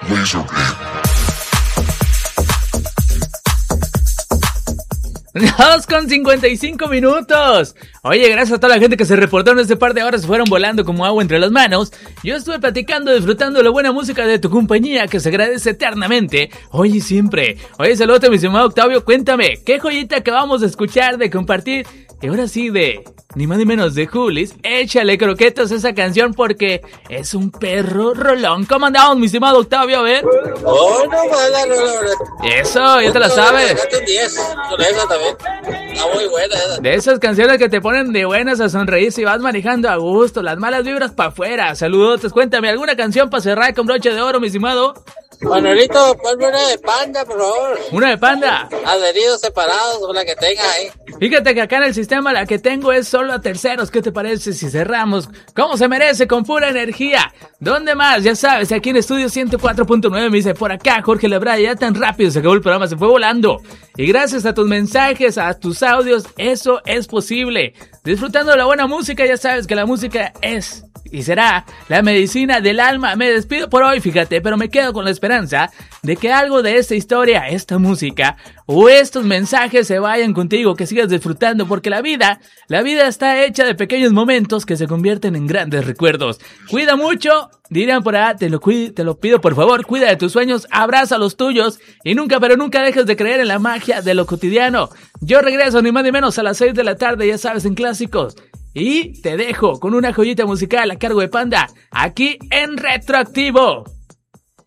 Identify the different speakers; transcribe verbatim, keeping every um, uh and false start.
Speaker 1: dos con cincuenta y cinco minutos. Oye, gracias a toda la gente que se reportó en este par de horas, fueron volando como agua entre las manos. Yo estuve platicando, disfrutando de la buena música de tu compañía, que se agradece eternamente, hoy y siempre. Oye, saludos, mi estimado Octavio, cuéntame, ¿qué joyita acabamos de escuchar, de compartir? Y ahora sí, de ni más ni menos de Julis, échale croquetas a esa canción porque es un perro rolón. ¿Cómo andamos, mi estimado Octavio? A ver.
Speaker 2: Oh, no, mala, no, no, no.
Speaker 1: Eso, ya te la sabes.
Speaker 2: diez con esa también. Está muy buena esa.
Speaker 1: De esas canciones que te ponen de buenas a sonreír si vas manejando a gusto, las malas vibras para afuera. Saludos, cuéntame, ¿alguna canción para cerrar con broche de oro, mi estimado?
Speaker 2: Manuelito, ponme una de Panda, por favor.
Speaker 1: ¿Una de Panda?
Speaker 2: Adheridos separados, o la que tengas ahí.
Speaker 1: Fíjate que acá en el sistema la que tengo es solo a terceros. ¿Qué te parece si cerramos? ¿Cómo se merece? Con pura energía. ¿Dónde más? Ya sabes, aquí en Estudio ciento cuatro punto nueve me dice por acá Jorge Lebraya, ya tan rápido se acabó el programa, se fue volando. Y gracias a tus mensajes, a tus audios, eso es posible. Disfrutando de la buena música, ya sabes que la música es y será la medicina del alma. Me despido por hoy, fíjate, pero me quedo con la esperanza de que algo de esta historia, esta música o estos mensajes se vayan contigo, que sigas disfrutando, porque la vida, la vida está hecha de pequeños momentos que se convierten en grandes recuerdos. Cuida mucho, dirán por ahí, te lo, cuid- te lo pido por favor, cuida de tus sueños, abraza a los tuyos y nunca, pero nunca dejes de creer en la magia de lo cotidiano. Yo regreso ni más ni menos a las seis de la tarde, ya sabes, en Clásicos. Y te dejo con una joyita musical a cargo de Panda, aquí en Retroactivo.